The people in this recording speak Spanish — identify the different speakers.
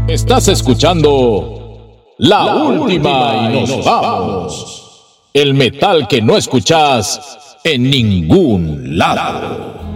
Speaker 1: Estás escuchando La Última y nos vamos. El metal que no escuchas en ningún lado.